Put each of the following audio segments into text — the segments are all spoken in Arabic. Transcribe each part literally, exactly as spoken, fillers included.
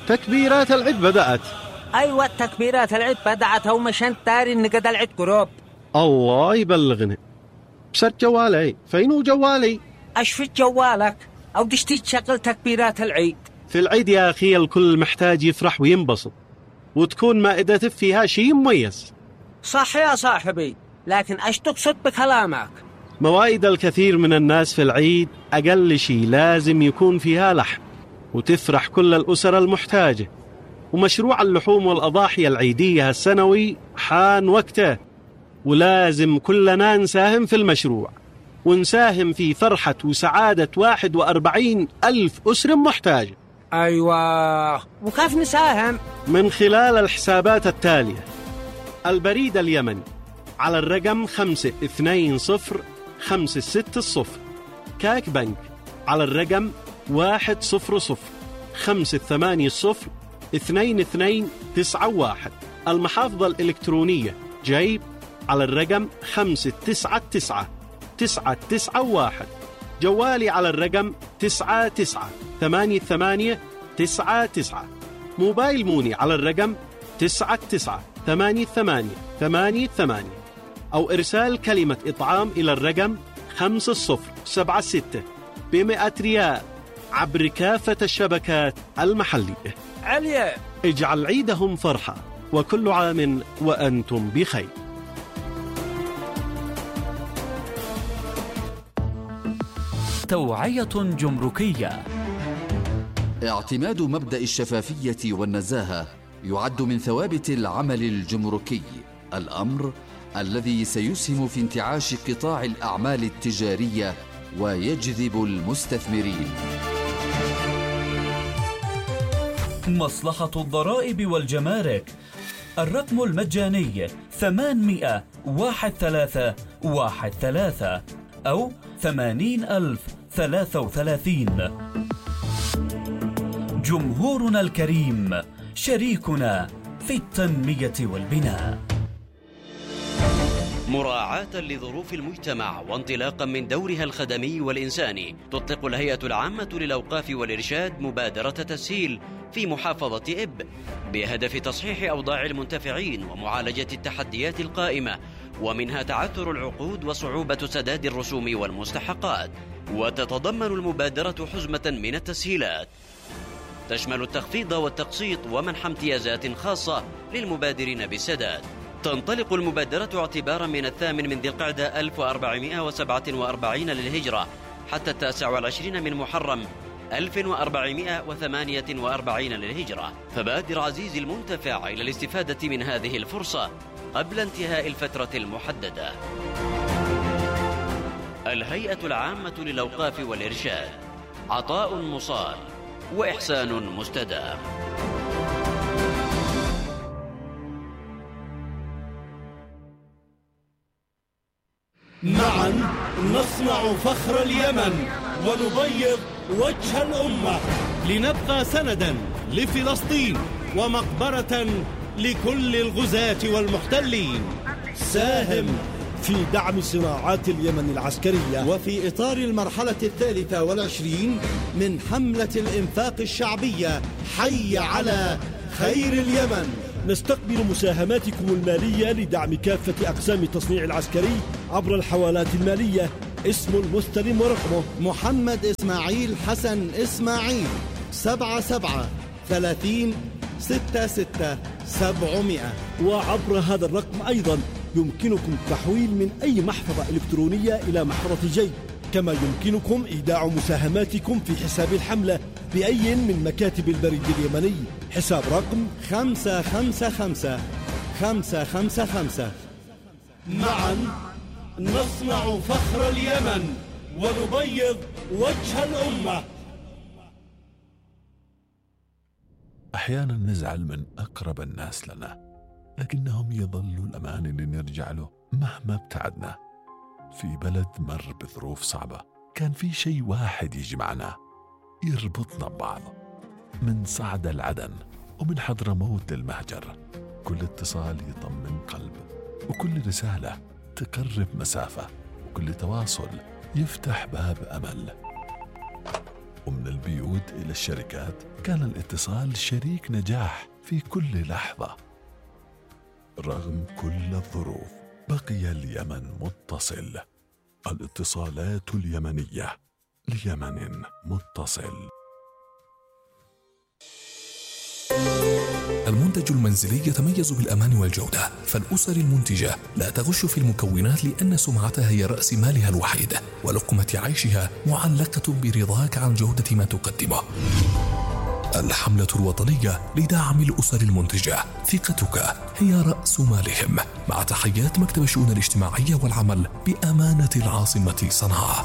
تكبيرات العيد بدأت. أيوة تكبيرات العيد بدأت، ومشان تاري إن قد العيد قرب. الله يبلغني. بسد جوالي، فينو جوالي؟ أشفت جوالك أو دشتي تشغل تكبيرات العيد؟ في العيد يا أخي الكل محتاج يفرح وينبسط، وتكون مائدة فيها شيء مميز. صح يا صاحبي، لكن أش تقصد بكلامك؟ موائد الكثير من الناس في العيد أقل شيء لازم يكون فيها لحم، وتفرح كل الأسر المحتاجة. ومشروع اللحوم والأضاحي العيدية السنوي حان وقته، ولازم كلنا نساهم في المشروع، ونساهم في فرحة وسعادة واحد وأربعين ألف أسر محتاجة. أيوة، وكيف نساهم؟ من خلال الحسابات التالية: البريد اليمني على الرقم خمسة اثنين صفر خمسة ستة صفر، كاك بنك على الرقم واحد صفر صفر خمسة ثمانية صفر اثنين اثنين تسعة واحد، المحافظة الإلكترونية جيب على الرقم خمسة تسعة تسعة تسعة تسعة واحد، جوالي على الرقم تسعة تسعة ثمانية ثمانية تسعة تسعة، موبايل موني على الرقم تسعة تسعة ثمانية ثمانية ثمانية ثمانية، أو إرسال كلمة إطعام إلى الرقم خمسة صفر سبعة ستة بمئة ريال عبر كافة الشبكات المحلية. عليا، اجعل عيدهم فرحة، وكل عام وأنتم بخير. توعية جمركية. اعتماد مبدأ الشفافية والنزاهة يعد من ثوابت العمل الجمركي، الأمر الذي سيسهم في انتعاش قطاع الأعمال التجارية ويجذب المستثمرين. مصلحة الضرائب والجمارك، الرقم المجاني ثمانمائة واحد ثلاثة واحد ثلاثة أو ثمانين ألف ثلاثة وثلاثين. جمهورنا الكريم شريكنا في التنمية والبناء. مراعاة لظروف المجتمع وانطلاقا من دورها الخدمي والإنساني، تطلق الهيئة العامة للأوقاف والإرشاد مبادرة تسهيل في محافظة إب بهدف تصحيح أوضاع المنتفعين ومعالجة التحديات القائمة، ومنها تعثر العقود وصعوبة سداد الرسوم والمستحقات. وتتضمن المبادرة حزمة من التسهيلات تشمل التخفيض والتقسيط ومنح امتيازات خاصة للمبادرين بالسداد. تنطلق المبادرة اعتبارا من الثامن من ذي القعدة ألف وأربعمائة وسبعة وأربعين للهجرة حتى التاسع والعشرين من محرم ألف وأربعمائة وثمانية وأربعين للهجرة. فبادر عزيزي المنتفع إلى الاستفادة من هذه الفرصة قبل انتهاء الفترة المحددة. الهيئة العامة للأوقاف والإرشاد، عطاء مصال وإحسان مستدام. معا نصنع فخر اليمن ونبيض وجه الأمة، لنبقى سندا لفلسطين ومقبرة لكل الغزاة والمحتلين. ساهم في دعم صناعات اليمن العسكرية، وفي إطار المرحلة الثالثة والعشرين من حملة الإنفاق الشعبية حي على خير اليمن. نستقبل مساهماتكم المالية لدعم كافة أقسام التصنيع العسكري عبر الحوالات المالية. اسم المستلم ورقمه محمد إسماعيل حسن إسماعيل، سبعة سبعة ثلاثين ستة ستة سبعمائة. وعبر هذا الرقم أيضا يمكنكم التحويل من أي محفظة إلكترونية إلى محفظة جيب، كما يمكنكم إيداع مساهماتكم في حساب الحملة بأي من مكاتب البريد اليمني. حساب رقم خمسة خمسة خمسة خمسة خمسة خمسة. معا نصنع فخر اليمن ونبيض وجه الأمة. أحيانا نزعل من أقرب الناس لنا، لكنهم يظلوا الأمان اللي نرجع له مهما ابتعدنا. في بلد مر بظروف صعبة كان في شيء واحد يجمعنا يربطنا ببعض، من صعدة لعدن ومن حضرموت للمهجر. كل اتصال يطمن قلب، وكل رسالة تقرب مسافة، وكل تواصل يفتح باب أمل. ومن البيوت إلى الشركات كان الاتصال شريك نجاح في كل لحظة. رغم كل الظروف بقي اليمن متصل. الاتصالات اليمنية ليمن متصل. المنتج المنزلي يتميز بالأمان والجودة، فالأسر المنتجة لا تغش في المكونات لأن سمعتها هي رأس مالها الوحيد، ولقمة عيشها معلقة برضاك عن جودة ما تقدمه. الحملة الوطنية لدعم الأسر المنتجة، ثقتك هي رأس مالهم. مع تحيات مكتب الشؤون الاجتماعية والعمل بأمانة العاصمة صنعاء.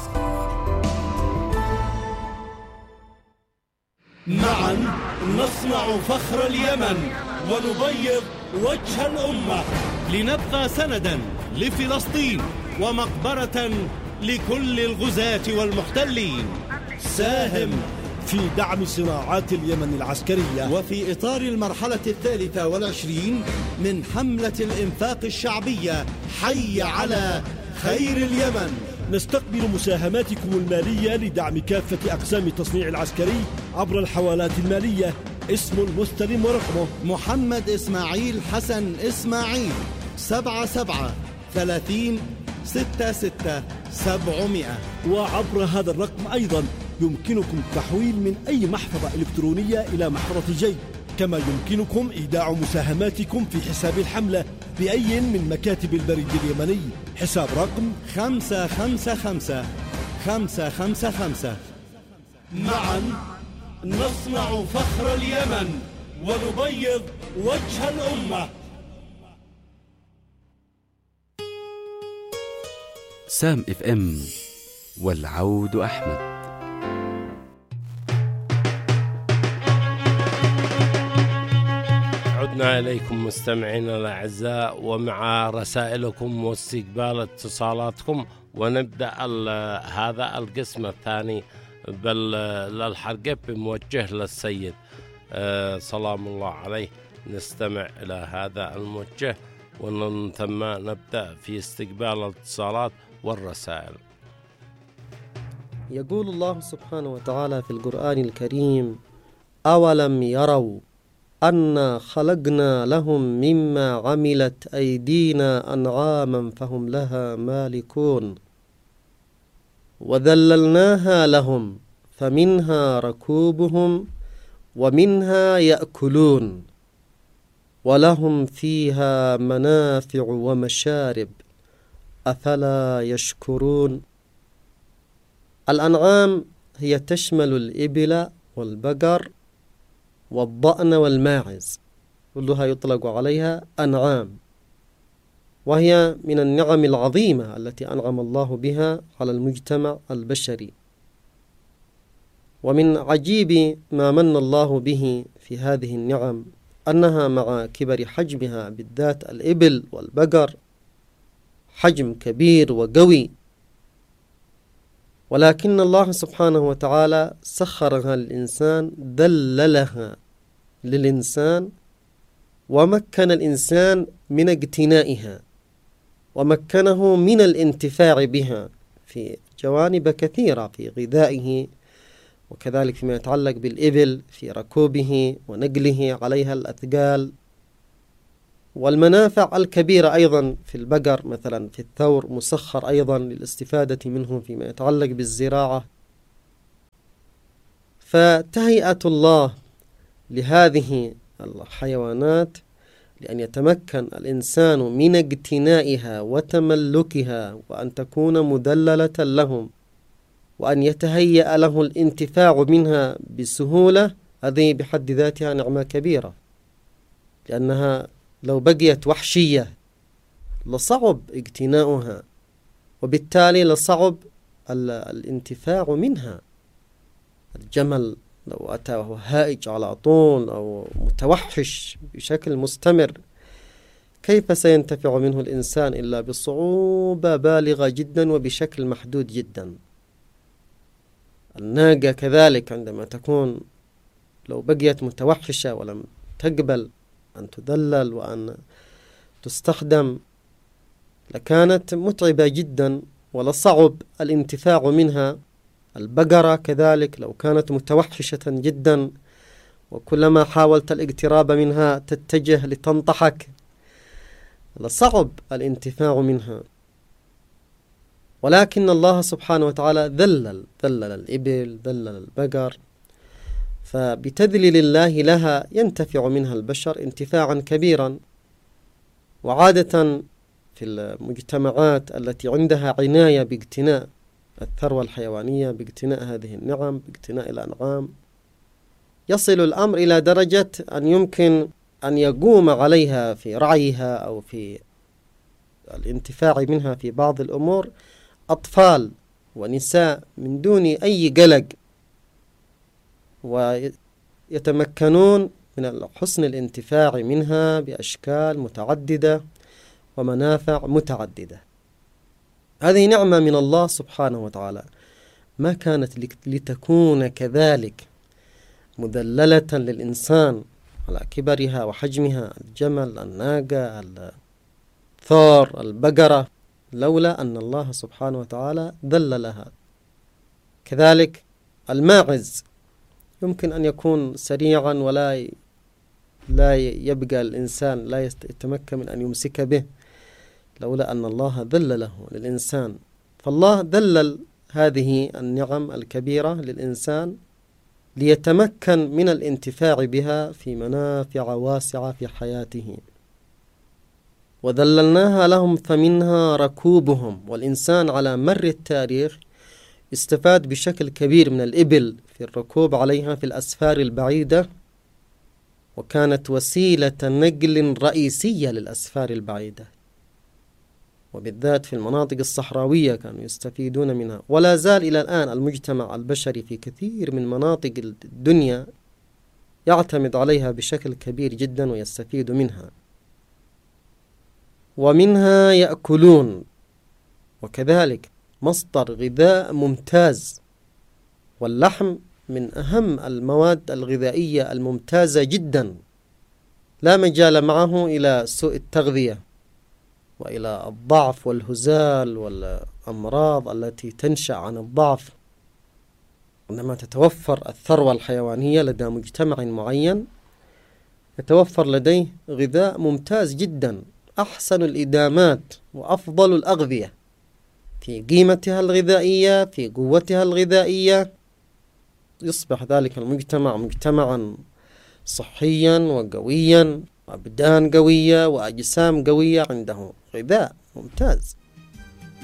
معا نصنع فخر اليمن ونبيض وجه الأمة، لنبقى سندا لفلسطين ومقبرة لكل الغزاة والمحتلين. ساهم في دعم صناعات اليمن العسكرية، وفي إطار المرحلة الثالثة والعشرين من حملة الإنفاق الشعبية حي على خير اليمن. نستقبل مساهماتكم المالية لدعم كافة أقسام التصنيع العسكري عبر الحوالات المالية. اسم المستلم ورقمه محمد إسماعيل حسن إسماعيل، سبعة سبعة ثلاثين ستة ستة سبعمائة. وعبر هذا الرقم أيضا يمكنكم التحويل من أي محفظة إلكترونية إلى محفظة جيب، كما يمكنكم إيداع مساهماتكم في حساب الحملة بأي من مكاتب البريد اليمني. حساب رقم خمسة خمسة خمسة خمسة خمسة خمسة. معا نصنع فخر اليمن ونبيض وجه الأمة. سام اف ام والعود أحمد. عدنا إليكم مستمعينا الأعزاء ومع رسائلكم واستقبال اتصالاتكم، ونبدأ هذا القسم الثاني بل للحلقة بموجه للسيد أه سلام الله عليه. نستمع إلى هذا الموجه ومن ثم نبدأ في استقبال الاتصالات والرسائل. يقول الله سبحانه وتعالى في القرآن الكريم: أولم يروا أنا خلقنا لهم مما عملت أيدينا أنعاما فهم لها مالكون وذللناها لهم فمنها ركوبهم ومنها يأكلون ولهم فيها منافع ومشارب أفلا يشكرون. الأنعام هي تشمل الإبل والبقر والضأن والماعز، كلها يطلق عليها أنعام، وهي من النعم العظيمة التي أنعم الله بها على المجتمع البشري. ومن عجيب ما من الله به في هذه النعم أنها مع كبر حجمها، بالذات الإبل والبقر حجم كبير وقوي، ولكن الله سبحانه وتعالى سخرها للإنسان، ذللها للإنسان، ومكن الإنسان من اقتنائها ومكنه من الانتفاع بها في جوانب كثيرة، في غذائه وكذلك فيما يتعلق بالإبل في ركوبه ونقله عليها الأثقال، والمنافع الكبيرة أيضا في البقر مثلا في الثور مسخر أيضا للاستفادة منه فيما يتعلق بالزراعة. فتهيئة الله لهذه الحيوانات لأن يتمكن الإنسان من اقتنائها وتملكها وأن تكون مدللة لهم وأن يتهيأ له الانتفاع منها بسهولة، هذه بحد ذاتها نعمة كبيرة، لأنها لو بقيت وحشية لصعب اقتناؤها، وبالتالي لصعب الانتفاع منها. الجمل لو أتى وهو هائج على طول أو متوحش بشكل مستمر، كيف سينتفع منه الإنسان إلا بصعوبة بالغة جدا وبشكل محدود جدا. الناقة كذلك عندما تكون لو بقيت متوحشة ولم تقبل أن تدلل وأن تستخدم لكانت متعبة جدا ولصعب الانتفاع منها البقرة كذلك لو كانت متوحشة جدا وكلما حاولت الاقتراب منها تتجه لتنطحك، لصعب الانتفاع منها. ولكن الله سبحانه وتعالى ذلل ذلل الإبل، ذلل البقر، فبتذليل الله لها ينتفع منها البشر انتفاعا كبيرا. وعادة في المجتمعات التي عندها عناية باقتناء الثروة الحيوانية، باقتناء هذه النعم، باقتناء الأنعام، يصل الأمر إلى درجة أن يمكن أن يقوم عليها في رعيها أو في الانتفاع منها في بعض الأمور أطفال ونساء من دون أي قلق، ويتمكنون من حسن الانتفاع منها بأشكال متعددة ومنافع متعددة. هذه نعمة من الله سبحانه وتعالى، ما كانت لتكون كذلك مذللة للإنسان على كبرها وحجمها، الجمل، الناقة، الثور، البقرة، لولا أن الله سبحانه وتعالى ذللها. كذلك الماعز يمكن أن يكون سريعا ولا لا يبقى الإنسان لا يتمكن من أن يمسك به لولا أن الله ذلله للإنسان. فالله ذلل هذه النعم الكبيرة للإنسان ليتمكن من الانتفاع بها في منافع واسعة في حياته. وذللناها لهم فمنها ركوبهم. والإنسان على مر التاريخ استفاد بشكل كبير من الإبل في الركوب عليها في الأسفار البعيدة، وكانت وسيلة نقل رئيسية للأسفار البعيدة، وبالذات في المناطق الصحراوية كانوا يستفيدون منها. ولا زال إلى الآن المجتمع البشري في كثير من مناطق الدنيا يعتمد عليها بشكل كبير جدا ويستفيد منها. ومنها يأكلون، وكذلك مصدر غذاء ممتاز، واللحم من أهم المواد الغذائية الممتازة جدا، لا مجال معه إلى سوء التغذية وإلى الضعف والهزال والأمراض التي تنشأ عن الضعف. عندما تتوفر الثروة الحيوانية لدى مجتمع معين يتوفر لديه غذاء ممتاز جدا، أحسن الإدامات وأفضل الأغذية في قيمتها الغذائية، في قوتها الغذائية. يصبح ذلك المجتمع مجتمعا صحيا وقويا، أبدان قوية وأجسام قوية، عنده غذاء ممتاز.